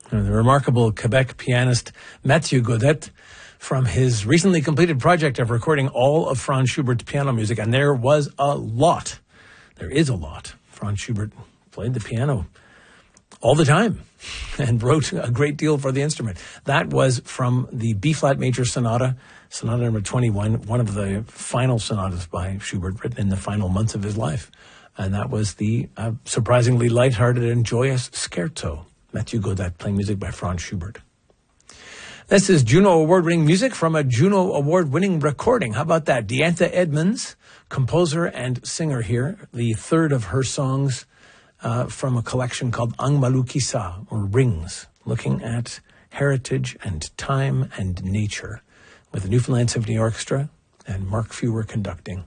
The remarkable Quebec pianist Mathieu Gaudette from his recently completed project of recording all of Franz Schubert's piano music. And there is a lot. Franz Schubert played the piano all the time and wrote a great deal for the instrument. That was from the B-flat major sonata number 21, one of the final sonatas by Schubert written in the final months of his life. And that was the surprisingly lighthearted and joyous Scherzo. Mathieu Gaudette playing music by Franz Schubert. This is Juno Award-winning music from a Juno Award-winning recording. How about that? Diantha Edmonds, composer and singer here, the third of her songs from a collection called Ang Malukisa, or Rings, looking at heritage and time and nature, with the Newfoundland Symphony Orchestra and Mark Fewer conducting.